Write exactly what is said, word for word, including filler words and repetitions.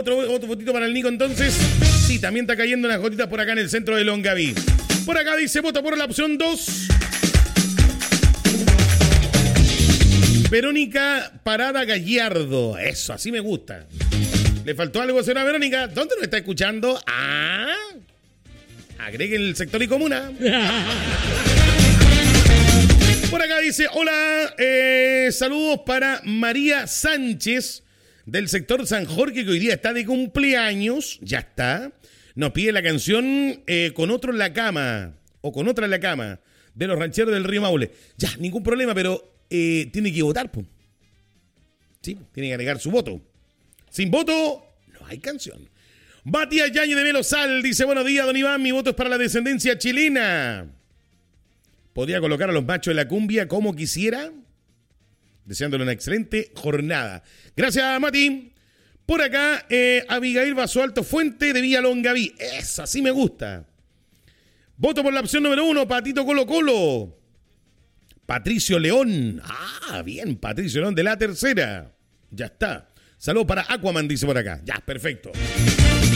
Otro, otro fotito para el Nico entonces. Sí, también está cayendo unas gotitas por acá en el centro de Longaví. Por acá dice, voto por la opción dos. Verónica Parada Gallardo. Eso, así me gusta. ¿Le faltó algo, señora Verónica? ¿Dónde nos está escuchando? Ah, agreguen el sector y comuna. Por acá dice, hola, eh, saludos para María Sánchez del sector San Jorge, que hoy día está de cumpleaños. Ya está. Nos pide la canción eh, Con otro en la cama, o Con otra en la cama, de los rancheros del Río Maule. Ya, ningún problema, pero eh, tiene que votar, pues. Sí, tiene que agregar su voto. Sin voto, no hay canción. Matías Yañez de Melosal dice, buenos días, don Iván, mi voto es para la descendencia chilena. ¿Podría colocar a los machos de la cumbia como quisiera? Deseándole una excelente jornada. Gracias, Mati. Por acá, eh, Abigail Basualto Fuente de Villa Longaví. Esa sí me gusta. Voto por la opción número uno, Patito Colo Colo. Patricio León. Ah, bien, Patricio León de la tercera. Ya está. Saludos para Aquaman, dice por acá. Ya, perfecto.